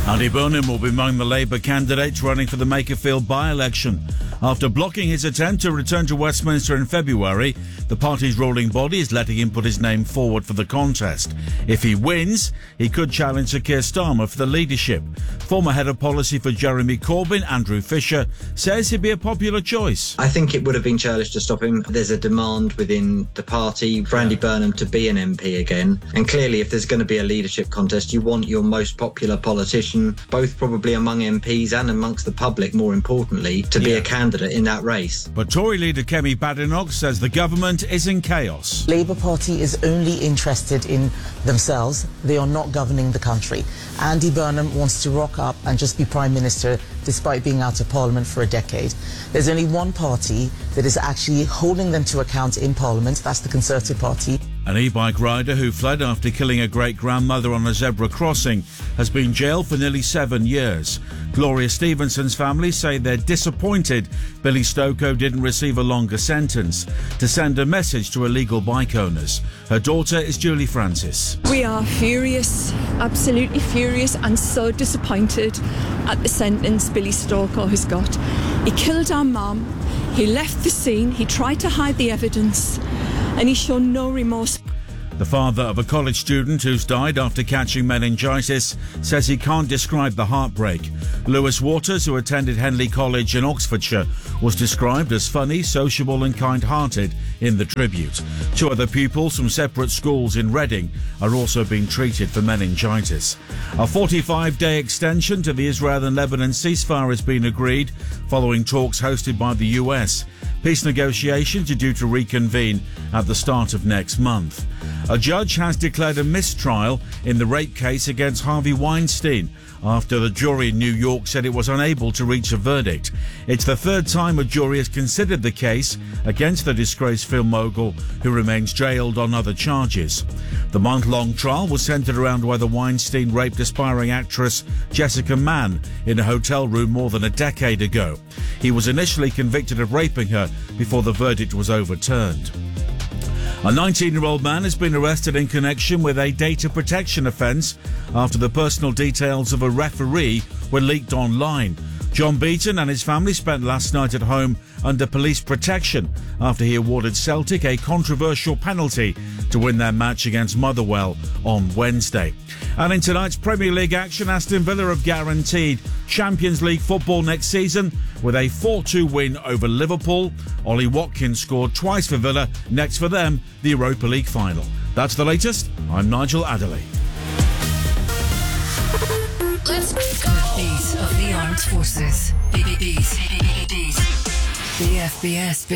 Andy Burnham will be among the Labour candidates running for the Makerfield by-election. After blocking his attempt to return to Westminster in February, the party's ruling body is letting him put his name forward for the contest. If he wins, he could challenge Sir Keir Starmer for the leadership. Former head of policy for Jeremy Corbyn, Andrew Fisher, says he'd be a popular choice. I think it would have been churlish to stop him. There's a demand within the party for Andy Burnham to be an MP again. And clearly, if there's going to be a leadership contest, you want your most popular politician, both probably among MPs and amongst the public, more importantly, to be a candidate in that race. But Tory leader Kemi Badenoch says the government is in chaos. Labour Party is only interested in themselves. They are not governing the country. Andy Burnham wants to rock up and just be Prime Minister despite being out of Parliament for a decade. There's only one party that is actually holding them to account in Parliament. That's the Conservative Party. An e-bike rider who fled after killing a great-grandmother on a zebra crossing has been jailed for nearly 7 years. Gloria Stevenson's family say they're disappointed Billy Stokoe didn't receive a longer sentence to send a message to illegal bike owners. Her daughter is Julie Francis. We are furious, absolutely furious, and so disappointed at the sentence Billy Stokoe has got. He killed our mum, he left the scene, he tried to hide the evidence, and he's shown no remorse. The father of a college student who's died after catching meningitis says he can't describe the heartbreak. Lewis Waters, who attended Henley College in Oxfordshire, was described as funny, sociable and kind-hearted in the tribute. 2 other pupils from separate schools in Reading are also being treated for meningitis. A 45-day extension to the Israel and Lebanon ceasefire has been agreed following talks hosted by the US. Peace negotiations are due to reconvene at the start of next month. A judge has declared a mistrial in the rape case against Harvey Weinstein after the jury in New York said it was unable to reach a verdict. It's the 3rd time a jury has considered the case against the disgraced film mogul, who remains jailed on other charges. The month-long trial was centred around whether Weinstein raped aspiring actress Jessica Mann in a hotel room more than a decade ago. He was initially convicted of raping her before the verdict was overturned. A 19-year-old man has been arrested in connection with a data protection offence after the personal details of a referee were leaked online. John Beaton and his family spent last night at home under police protection after he awarded Celtic a controversial penalty to win their match against Motherwell on Wednesday. And in tonight's Premier League action, Aston Villa have guaranteed Champions League football next season with a 4-2 win over Liverpool. Ollie Watkins scored twice for Villa. Next for them, the Europa League final. That's the latest. I'm Nigel Adderley. Let's go. Beat of the Armed Forces. The FBS.